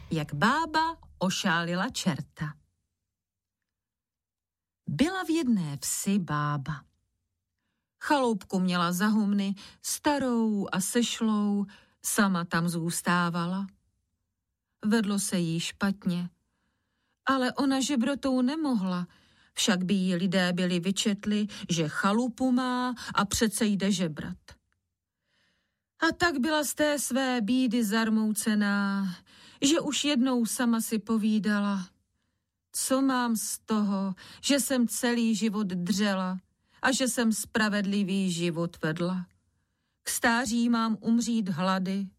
jak bába ošálila čerta. Byla v jedné vsi bába. Chaloupku měla za humny, starou a sešlou, sama tam zůstávala. Vedlo se jí špatně, ale ona žebrotou nemohla, však by jí lidé byli vyčetli, že chalupu má a přece jde žebrat. A tak byla z té své bídy zarmoucená, že už jednou sama si povídala, co mám z toho, že jsem celý život dřela a že jsem spravedlivý život vedla. K stáří mám umřít hlady.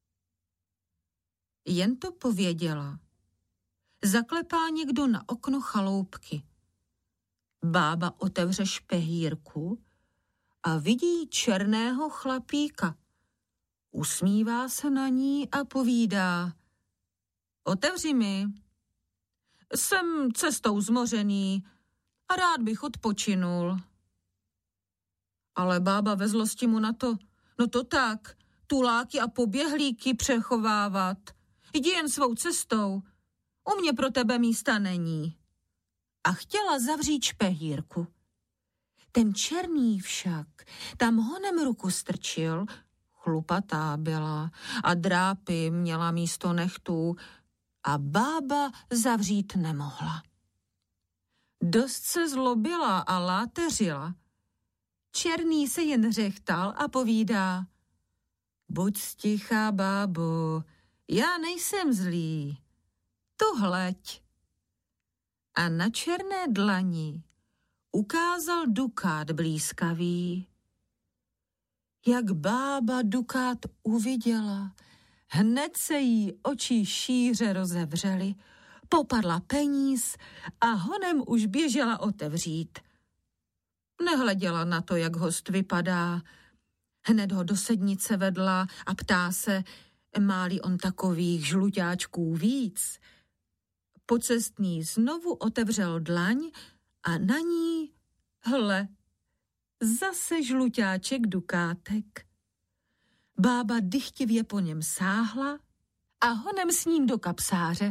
Jen to pověděla. Zaklepá někdo na okno chaloupky. Bába otevře špehírku a vidí černého chlapíka. Usmívá se na ní a povídá: Otevři mi. Jsem cestou zmořený a rád bych odpočinul. Ale bába ve zlosti mu na to: No to tak, tuláky a poběhlíky přechovávat. Jdi jen svou cestou, u mě pro tebe místa není. A chtěla zavřít špehírku. Ten černý však tam honem ruku strčil, chlupatá byla a drápy měla místo nechtů a bába zavřít nemohla. Dost se zlobila a láteřila. Černý se jen řechtal a povídá: Buď stichá, bábo, já nejsem zlý, tu hleď. A na černé dlani ukázal dukát blízkavý. Jak bába dukát uviděla, hned se jí oči šíře rozevřely, popadla peníz a honem už běžela otevřít. Nehleděla na to, jak host vypadá. Hned ho do sednice vedla a ptá se, má-li on takových žluťáčků víc. Pocestný znovu otevřel dlaň a na ní, hle, zase žluťáček dukátek. Bába dychtivě po něm sáhla a honem s ním do kapsáře.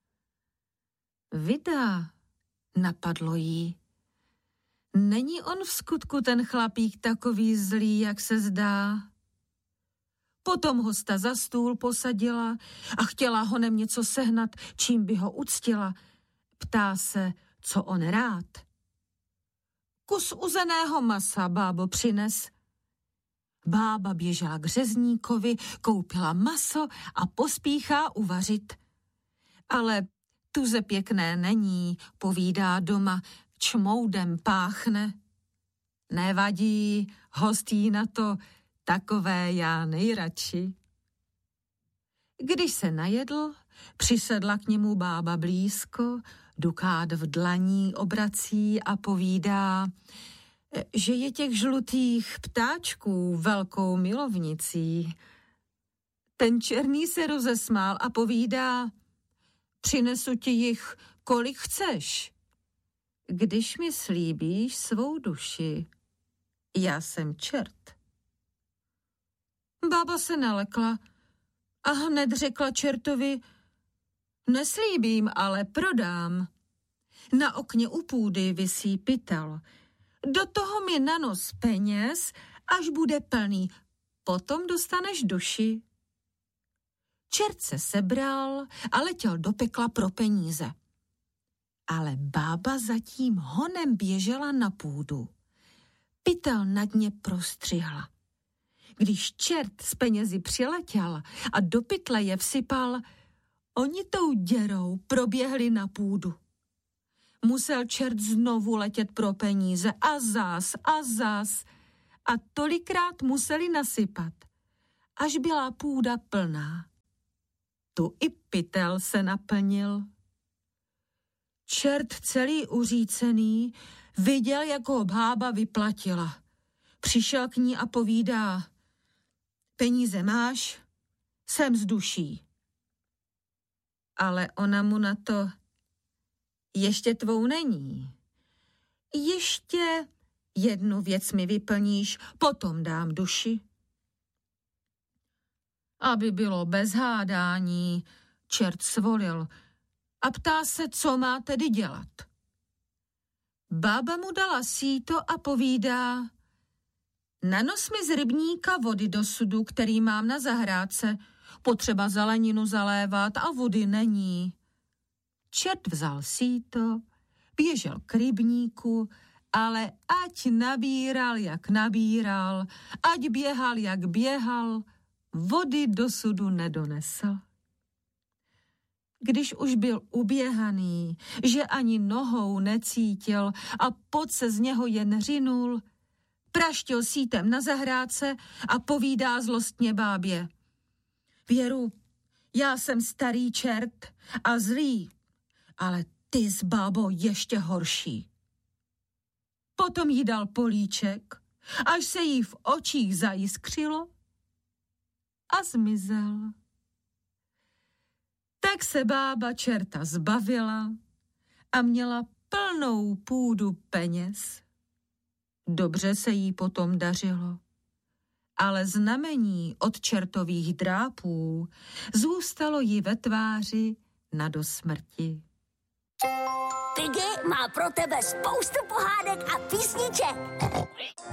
Vida, napadlo jí. Není on v skutku ten chlapík takový zlý, jak se zdá? Potom hosta za stůl posadila a chtěla honem něco sehnat, čím by ho uctila. Ptá se, co on rád. Kus uzeného masa, bábo, přines. Bába běžela k řezníkovi, koupila maso a pospíchá uvařit. Ale tuze pěkné není, povídá doma, čmoudem páchne. Nevadí, hostí na to, takové já nejradši. Když se najedl, přisedla k němu bába blízko, dukát v dlaní obrací a povídá, že je těch žlutých ptáčků velkou milovnicí. Ten černý se rozesmál a povídá, přinesu ti jich, kolik chceš, když mi slíbíš svou duši. Já jsem čert. Bába se nalekla a hned řekla čertovi, neslíbím, ale prodám. Na okně u půdy visí pytel. Do toho mi na nos peněz, až bude plný. Potom dostaneš duši. Čert se sebral a letěl do pekla pro peníze. Ale bába zatím honem běžela na půdu. Pytel na dně prostřihla. Když čert s penězi přiletěl a do pytle je vsypal, oni tou děrou proběhli na půdu. Musel čert znovu letět pro peníze a zas a tolikrát museli nasypat, až byla půda plná. Tu i pytel se naplnil. Čert celý uřícený viděl, jak ho bába vyplatila. Přišel k ní a povídá, peníze máš, jsem z duší. Ale ona mu na to, ještě tvou není. Ještě jednu věc mi vyplníš, potom dám duši. Aby bylo bez hádání, Čert svolil a ptá se, co má tedy dělat. Bába mu dala síto a povídá: nanos mi z rybníka vody do sudu, který mám na zahrádce. Potřeba zeleninu zalévat a vody není. Čert vzal síto, běžel k rybníku, ale ať nabíral, jak nabíral, ať běhal, jak běhal, vody do sudu nedonesl. Když už byl uběhaný, že ani nohou necítil a pot se z něho jen řinul, praštil sítem na zahrádce a povídá zlostně bábě: Věru, já jsem starý čert a zlý, ale ty s bábo ještě horší. Potom jí dal políček, až se jí v očích zajiskřilo a zmizel. Tak se bába čerta zbavila a měla plnou půdu peněz. Dobře se jí potom dařilo, ale znamení od čertových drápů zůstalo jí ve tváři na dosmrti. Piggy má pro tebe spoustu pohádek a písniček.